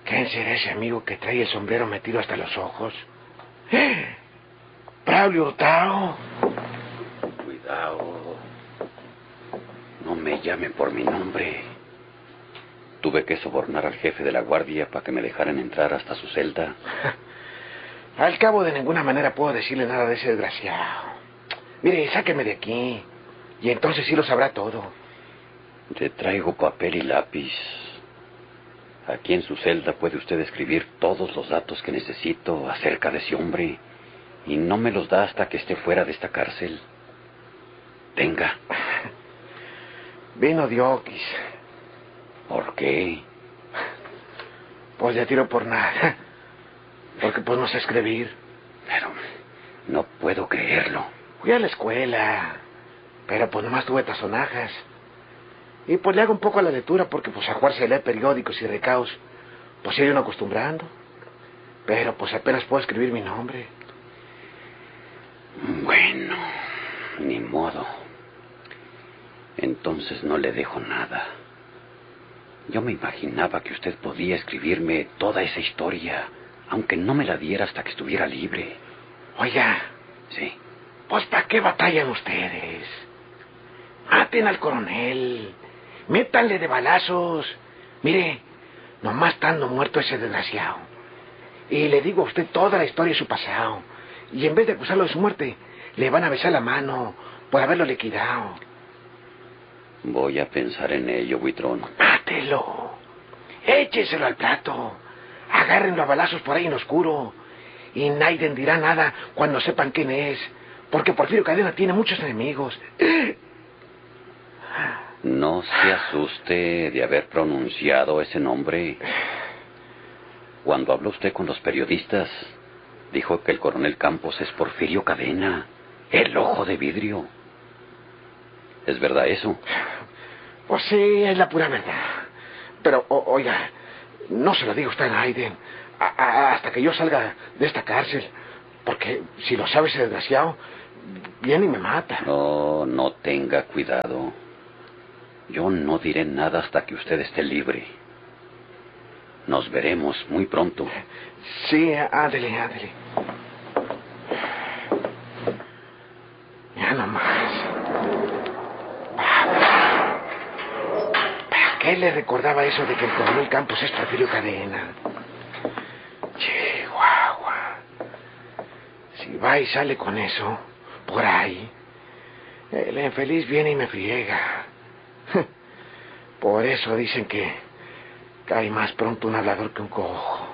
¿Quién será ese amigo que trae el sombrero metido hasta los ojos? ¡Braulio Hurtado! Cuidado. No me llame por mi nombre. Tuve que sobornar al jefe de la guardia para que me dejaran entrar hasta su celda. Al cabo, de ninguna manera puedo decirle nada de ese desgraciado. Mire, sáqueme de aquí, y entonces sí lo sabrá todo. Le traigo papel y lápiz. Aquí en su celda puede usted escribir todos los datos que necesito acerca de ese hombre, y no me los da hasta que esté fuera de esta cárcel. Tenga. Vino Diokis. ¿Por qué? Pues le tiro por nada. Porque pues no sé escribir. Pero no puedo creerlo. Fui a la escuela, pero pues nomás tuve tazonajas. Y pues le hago un poco a la lectura porque pues a jugar se lee periódicos y recaos. Pues se iban acostumbrando. Pero pues apenas puedo escribir mi nombre. Bueno, ni modo. Entonces no le dejo nada. Yo me imaginaba que usted podía escribirme toda esa historia, aunque no me la diera hasta que estuviera libre. Oiga. Sí. Pues ¿para qué batallan ustedes? Maten al coronel. Métanle de balazos. Mire, nomás estando muerto ese desgraciado. Y le digo a usted toda la historia de su pasado. Y en vez de acusarlo de su muerte, le van a besar la mano por haberlo liquidado. Voy a pensar en ello, Buitrón. Mátelo. Écheselo al plato. Agárrenlo a balazos por ahí en oscuro. Y nadie dirá nada cuando sepan quién es. Porque Porfirio Cadena tiene muchos enemigos. No se asuste de haber pronunciado ese nombre. Cuando habló usted con los periodistas, dijo que el coronel Campos es Porfirio Cadena, el ojo de vidrio. ¿Es verdad eso? Pues sí, es la pura verdad. Pero, oiga, no se lo diga usted a Aiden hasta que yo salga de esta cárcel. Porque si lo sabe ese desgraciado, viene y me mata. No, no tenga cuidado. Yo no diré nada hasta que usted esté libre. Nos veremos muy pronto. Sí, ándele. Ya nomás. ¿Para qué le recordaba eso de que el coronel Campos es Porfirio Cadena? Chihuahua. Si va y sale con eso, por ahí, el infeliz viene y me friega. Por eso dicen que cae más pronto un hablador que un cojo.